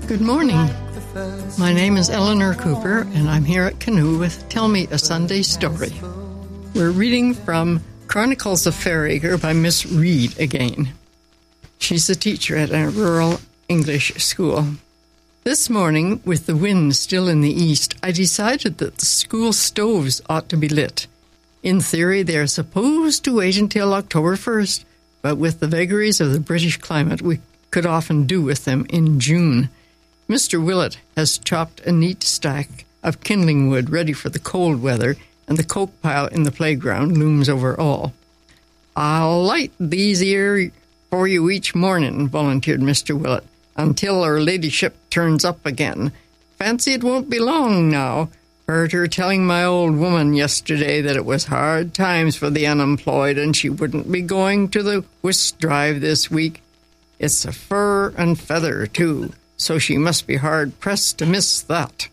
Good morning. My name is Eleanor Cooper, and I'm here at Canoe with Tell Me a Sunday Story. We're reading from Chronicles of Fairacre by Miss Reed again. She's a teacher at a rural English school. This morning, with the wind still in the east, I decided that the school stoves ought to be lit. In theory, they are supposed to wait until October 1st, but with the vagaries of the British climate, we could often do with them in June. Mr. Willett has chopped a neat stack of kindling wood ready for the cold weather, and the coke pile in the playground looms over all. "I'll light these here for you each morning," volunteered Mr. Willett, "until her ladyship turns up again. Fancy it won't be long now. Heard her telling my old woman yesterday that it was hard times for the unemployed, and she wouldn't be going to the whist drive this week. It's a fur and feather, too, so she must be hard-pressed to miss that."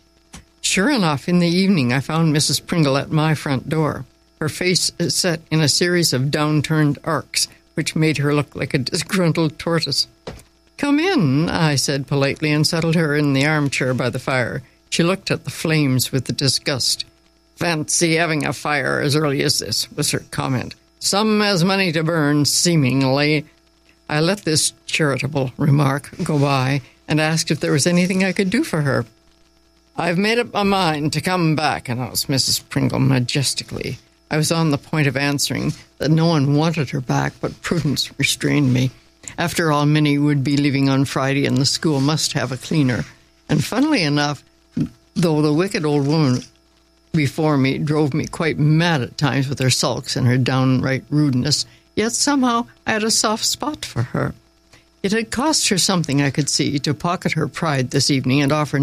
Sure enough, in the evening, I found Mrs. Pringle at my front door. Her face is set in a series of downturned arcs, which made her look like a disgruntled tortoise. "Come in," I said politely, and settled her in the armchair by the fire. She looked at the flames with disgust. "Fancy having a fire as early as this," was her comment. "Some has money to burn, seemingly." I let this charitable remark go by and asked if there was anything I could do for her. "I've made up my mind to come back," announced Mrs. Pringle majestically. I was on the point of answering that no one wanted her back, but prudence restrained me. After all, Minnie would be leaving on Friday, and the school must have a cleaner. And funnily enough, though the wicked old woman before me drove me quite mad at times with her sulks and her downright rudeness, yet somehow I had a soft spot for her. It had cost her something, I could see, to pocket her pride this evening and offer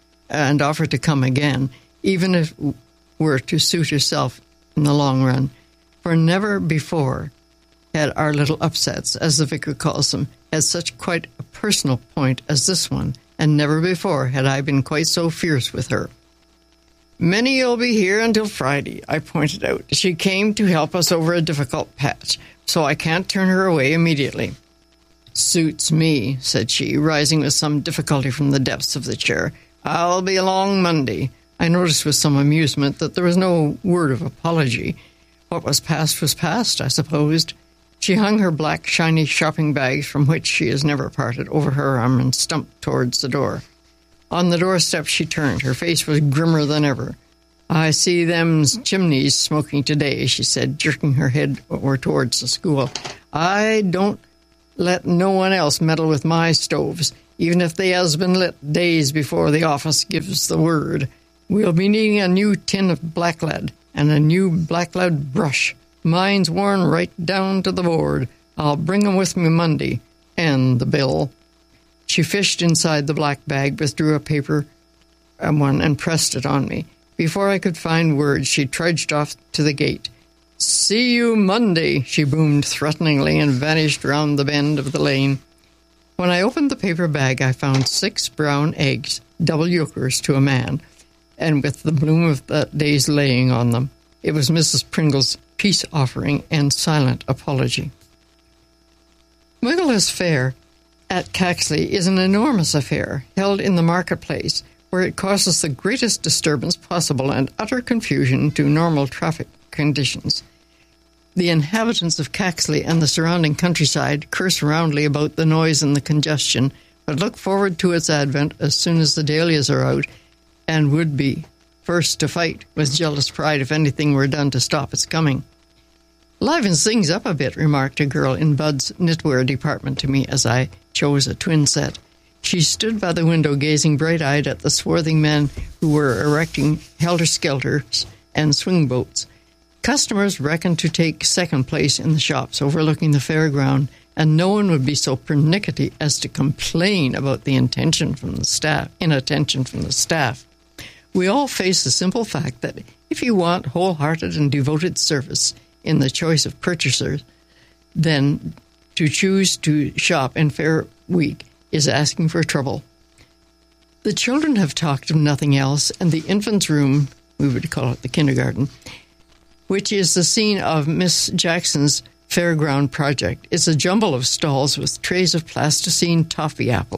to come again, even if it were to suit herself in the long run. For never before had our little upsets, as the vicar calls them, had such quite a personal point as this one, and never before had I been quite so fierce with her. "Minnie'll be here until Friday," I pointed out. "She came to help us over a difficult patch, so I can't turn her away immediately." "Suits me," said she, rising with some difficulty from the depths of the chair. "I'll be along Monday." I noticed with some amusement that there was no word of apology. What was past, I supposed. She hung her black, shiny shopping bags, from which she has never parted, over her arm and stumped towards the door. On the doorstep she turned. Her face was grimmer than ever. "I see them chimneys smoking today," she said, jerking her head over towards the school. "I don't let no one else meddle with my stoves, even if they has been lit days before the office gives the word. We'll be needing a new tin of blacklead and a new blacklead brush. Mine's worn right down to the board. I'll bring 'em with me Monday. And the bill." She fished inside the black bag, withdrew a paper one, and pressed it on me. Before I could find words, she trudged off to the gate. "See you Monday," she boomed threateningly, and vanished round the bend of the lane. When I opened the paper bag, I found 6 brown eggs, double yolkers to a man, and with the bloom of that day's laying on them. It was Mrs. Pringle's peace offering and silent apology. Michaelmas Fair at Caxley is an enormous affair held in the marketplace, where it causes the greatest disturbance possible and utter confusion to normal traffic conditions. The inhabitants of Caxley and the surrounding countryside curse roundly about the noise and the congestion, but look forward to its advent as soon as the dahlias are out, and would be first to fight with jealous pride if anything were done to stop its coming. "Livens things up a bit," remarked a girl in Bud's knitwear department to me as I chose a twin set. She stood by the window gazing bright-eyed at the swarthy men who were erecting helter-skelters and swing boats. Customers reckoned to take second place in the shops overlooking the fairground, and no one would be so pernickety as to complain about the inattention from the staff. We all face the simple fact that if you want wholehearted and devoted service in the choice of purchasers, then to choose to shop in Fair Week is asking for trouble. The children have talked of nothing else, and the infants' room, we would call it the kindergarten, which is the scene of Miss Jackson's fairground project, is a jumble of stalls with trays of plasticine toffee apples,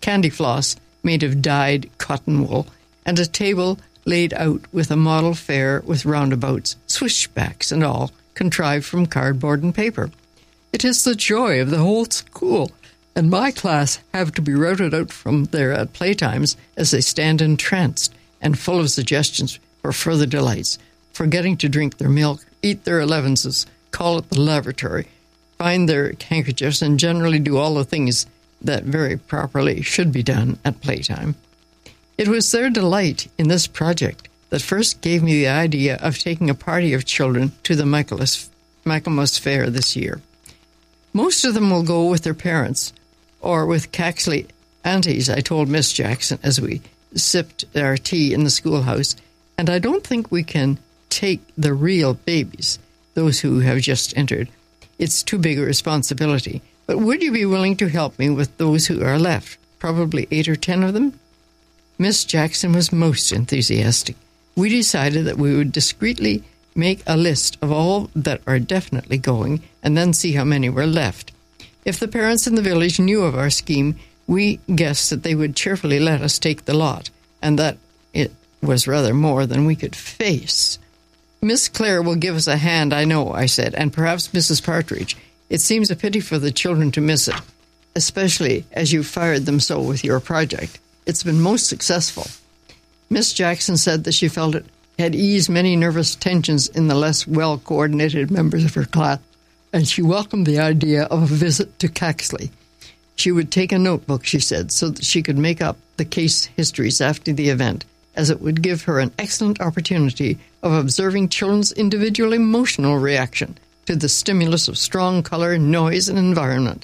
candy floss made of dyed cotton wool, and a table laid out with a model fair with roundabouts, switchbacks and all, contrived from cardboard and paper. It is the joy of the whole school, and my class have to be routed out from there at playtimes as they stand entranced and full of suggestions for further delights, forgetting to drink their milk, eat their elevenses, call at the lavatory, find their handkerchiefs, and generally do all the things that very properly should be done at playtime. It was their delight in this project that first gave me the idea of taking a party of children to the Michaelmas Fair this year. Most of them will go with their parents or with Caxley aunties, I told Miss Jackson as we sipped our tea in the schoolhouse, and I don't think we can take the real babies, those who have just entered. It's too big a responsibility. But would you be willing to help me with those who are left? Probably 8 or 10 of them? Miss Jackson was most enthusiastic. We decided that we would discreetly make a list of all that are definitely going and then see how many were left. If the parents in the village knew of our scheme, we guessed that they would cheerfully let us take the lot, and that it was rather more than we could face. Miss Clare will give us a hand, I know, I said, and perhaps Mrs. Partridge. It seems a pity for the children to miss it, especially as you fired them so with your project. It's been most successful. Miss Jackson said that she felt it had eased many nervous tensions in the less well-coordinated members of her class, and she welcomed the idea of a visit to Caxley. She would take a notebook, she said, so that she could make up the case histories after the event, as it would give her an excellent opportunity of observing children's individual emotional reaction to the stimulus of strong color, noise, and environment.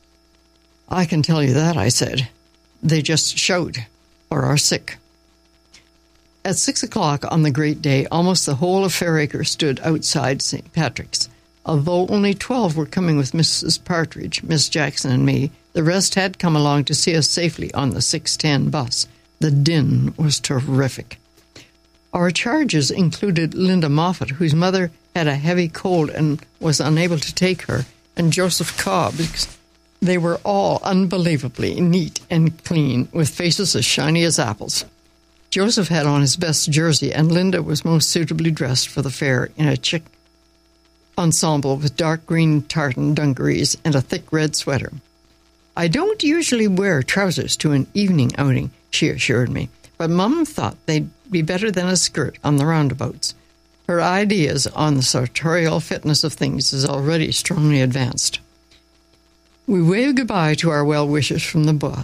I can tell you that, I said. They just shout or are sick. At 6 o'clock on the great day, almost the whole of Fairacre stood outside St. Patrick's. Although only 12 were coming with Mrs. Partridge, Miss Jackson, and me, the rest had come along to see us safely on the 6:10 bus. The din was terrific. Our charges included Linda Moffat, whose mother had a heavy cold and was unable to take her, and Joseph Cobb. They were all unbelievably neat and clean, with faces as shiny as apples. Joseph had on his best jersey, and Linda was most suitably dressed for the fair in a chic ensemble with dark green tartan dungarees and a thick red sweater. I don't usually wear trousers to an evening outing, she assured me, but Mum thought they'd be better than a skirt on the roundabouts. Her ideas on the sartorial fitness of things is already strongly advanced. We waved goodbye to our well-wishers from the bus,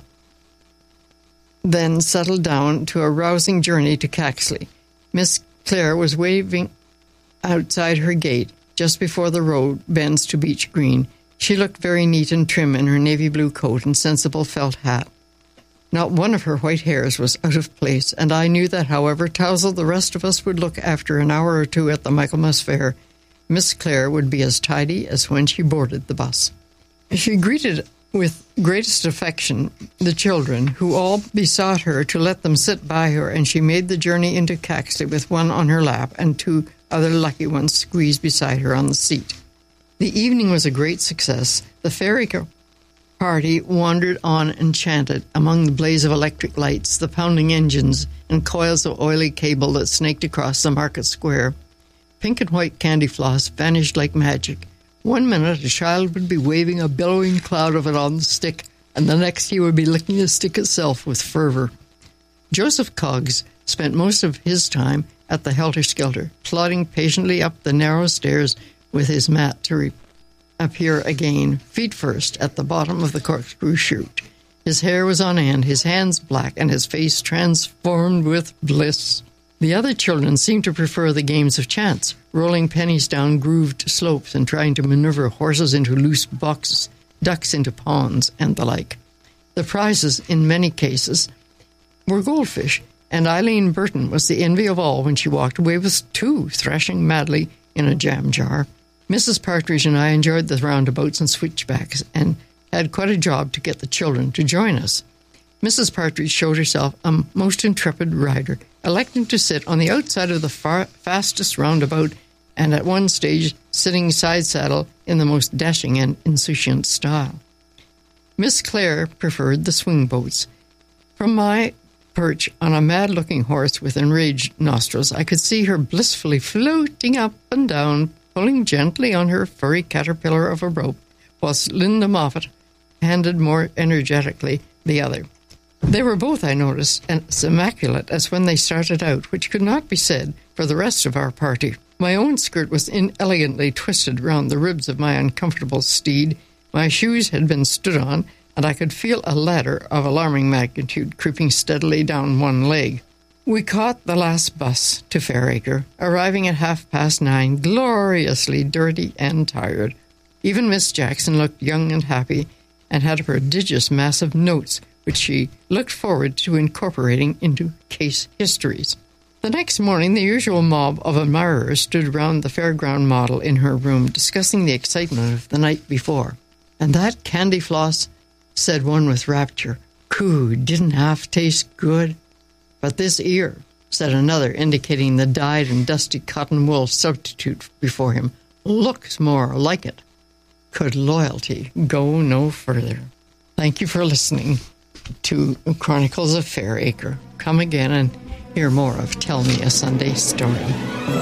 then settled down to a rousing journey to Caxley. Miss Clare was waving outside her gate just before the road bends to Beech Green. She looked very neat and trim in her navy blue coat and sensible felt hat. Not one of her white hairs was out of place, and I knew that however tousled the rest of us would look after an hour or two at the Michaelmas Fair, Miss Clare would be as tidy as when she boarded the bus. She greeted with greatest affection the children, who all besought her to let them sit by her, and she made the journey into Caxley with one on her lap and 2 other lucky ones squeezed beside her on the seat. The evening was a great success. The Fairacre party wandered on enchanted among the blaze of electric lights, the pounding engines, and coils of oily cable that snaked across the market square. Pink and white candy floss vanished like magic. 1 minute a child would be waving a billowing cloud of it on the stick, and the next he would be licking the stick itself with fervor. Joseph Coggs spent most of his time at the helter-skelter, plodding patiently up the narrow stairs with his mat to appear again, feet first, at the bottom of the corkscrew chute. His hair was on end, his hands black, and his face transformed with bliss. The other children seemed to prefer the games of chance, rolling pennies down grooved slopes and trying to maneuver horses into loose boxes, ducks into ponds, and the like. The prizes, in many cases, were goldfish, and Eileen Burton was the envy of all when she walked away with 2 thrashing madly in a jam jar. Mrs. Partridge and I enjoyed the roundabouts and switchbacks and had quite a job to get the children to join us. Mrs. Partridge showed herself a most intrepid rider, electing to sit on the outside of the fastest roundabout and at one stage sitting side saddle in the most dashing and insouciant style. Miss Clare preferred the swing boats. From my perch on a mad-looking horse with enraged nostrils, I could see her blissfully floating up and down, pulling gently on her furry caterpillar of a rope, whilst Linda Moffat handed more energetically the other. They were both, I noticed, as immaculate as when they started out, which could not be said for the rest of our party. My own skirt was inelegantly twisted round the ribs of my uncomfortable steed. My shoes had been stood on, and I could feel a ladder of alarming magnitude creeping steadily down one leg. We caught the last bus to Fairacre, arriving at 9:30, gloriously dirty and tired. Even Miss Jackson looked young and happy, and had a prodigious mass of notes, which she looked forward to incorporating into case histories. The next morning, the usual mob of admirers stood round the fairground model in her room, discussing the excitement of the night before. "And that candy floss," said one with rapture. "Coo, didn't half taste good." "But this ear," said another, indicating the dyed and dusty cotton wool substitute before him, "looks more like it." Could loyalty go no further? Thank you for listening to Chronicles of Fairacre. Come again and hear more of Tell Me a Sunday Story.